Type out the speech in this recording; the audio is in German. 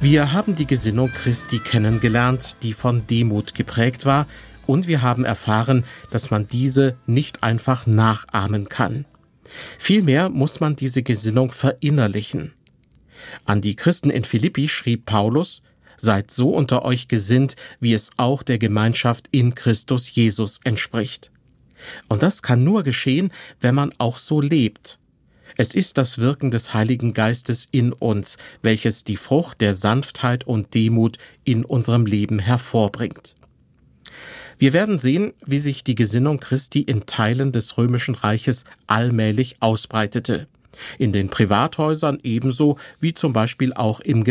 Wir haben die Gesinnung Christi kennengelernt, die von Demut geprägt war, und wir haben erfahren, dass man diese nicht einfach nachahmen kann. Vielmehr muss man diese Gesinnung verinnerlichen. An die Christen in Philippi schrieb Paulus: Seid so unter euch gesinnt, wie es auch der Gemeinschaft in Christus Jesus entspricht. Und das kann nur geschehen, wenn man auch so lebt. Es ist das Wirken des Heiligen Geistes in uns, welches die Frucht der Sanftheit und Demut in unserem Leben hervorbringt. Wir werden sehen, wie sich die Gesinnung Christi in Teilen des Römischen Reiches allmählich ausbreitete. In den Privathäusern ebenso wie zum Beispiel auch im